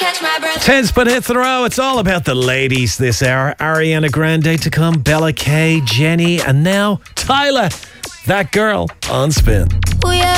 10 spin hits in a row. It's all about the ladies this hour. Ariana Grande to come, Bella Kay, Jenny, and now Tyler. That girl on spin.